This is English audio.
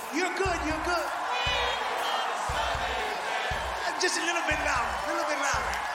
You're good, you're good. Just a little bit louder, a little bit louder.